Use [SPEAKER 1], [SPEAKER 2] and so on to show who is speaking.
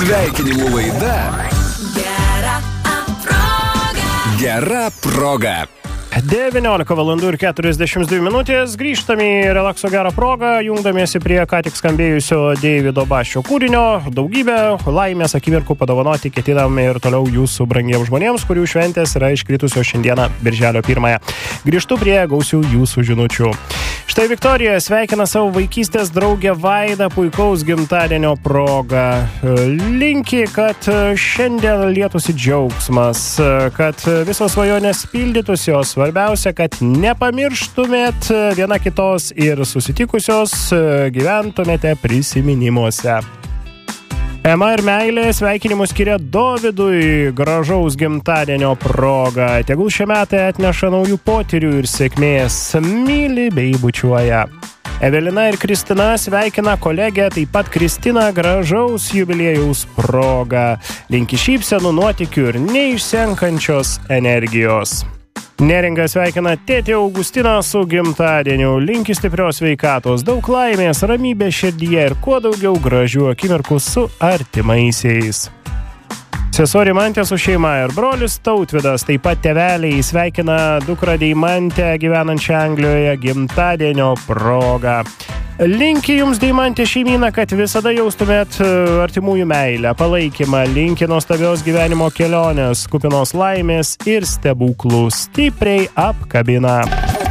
[SPEAKER 1] Sveikinimų laida Gera proga.
[SPEAKER 2] 19:42 grįžtame į relakso gerą progą, jungdamiesi prie ką tik skambėjusio Deivido Basčio kūrinio. Daugybę laimės akimirkų padovanoti ketiname ir toliau jūsų brangiems žmonėms, kurių šventės yra iškritusios šiandieną birželio 1. Grįžtu prie gausių jūsų žinučių. Štai Viktorija sveikina savo vaikystės draugę Vaidą puikaus gimtadienio proga. Linki, kad šiandien lietųsi džiaugsmas, kad visos svajonės pildytųsi, o svarbiausia, kad nepamirštumėt viena kitos ir susitikusios gyventumėte prisiminimuose. Ema ir meilė sveikinimus skiria Dovydui gražaus gimtadienio proga. Tegul šie metai atneša naujų potyrių ir sėkmės. Myli bei bučiuoja. Evelina ir Kristina sveikina kolegę, taip pat Kristina gražaus jubiliejaus proga. Linki šypsenų, nuotykių ir neišsenkančios energijos. Neringa sveikina tėtį Augustiną su gimtadieniu. Linki stiprios sveikatos, daug laimės, ramybės širdyje ir kuo daugiau gražių akimirkų su artimaisiais. Sesuo Rimantė su šeima ir brolis Tautvydas, taip pat tėveliai sveikina dukrą Deimantę gyvenančią Anglijoje gimtadienio proga. Linki jums, Deimantė šeimyna, kad visada jaustumėt artimųjų meilę, palaikymą, linki nuostabios gyvenimo kelionės, kupinos laimės ir stebuklų, stipriai apkabina.